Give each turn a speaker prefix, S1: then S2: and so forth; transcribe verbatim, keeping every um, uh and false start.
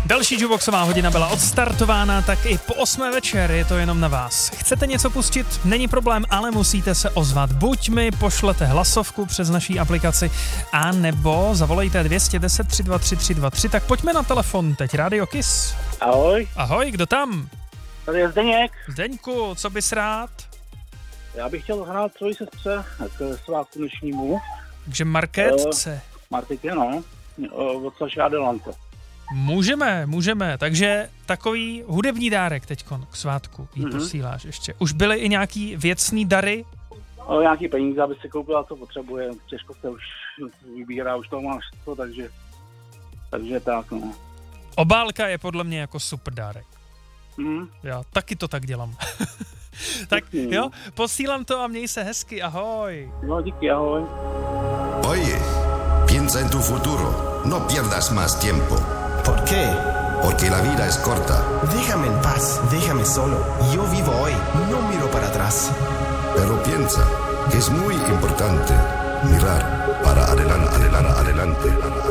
S1: Další jukeboxová hodina byla odstartována, tak i po osmé večer je to jenom na vás. Chcete něco pustit? Není problém, ale musíte se ozvat. Buď mi pošlete hlasovku přes naší aplikaci, a nebo zavolejte dvě deset tři dva tři tři dva tři. Tak pojďme na telefon teď. Rádio Kiss.
S2: Ahoj.
S1: Ahoj, kdo tam?
S2: Tady je Zdeněk.
S1: Zdeňku, co bys rád?
S2: Já bych chtěl hrát tvoji sestře k svátku dnešnímu.
S1: Takže Markétce.
S2: Uh, Martitě, no. Uh, od Saši Adelante.
S1: Můžeme, můžeme. Takže takový hudební dárek teďkon k svátku jí mm-hmm. posíláš ještě. Už byly i nějaký věcný dary?
S2: O, nějaký peníze, aby si koupila, co potřebuje. Těžko se už vybírá, už to máš to, takže, takže tak, no.
S1: Obálka je podle mě jako super dárek.
S2: Mm.
S1: Já taky to tak dělám. Tak jo, posílám to a měj se hezky, ahoj.
S2: No, díky, ahoj.
S3: Oye, piensa en tu futuro, no pierdas más tiempo.
S4: ¿Por qué?
S3: Porque la vida es corta.
S4: Déjame en paz, déjame solo. Yo vivo hoy, no miro para atrás.
S3: Pero piensa que es muy importante mirar para adelante, adelante, adelante.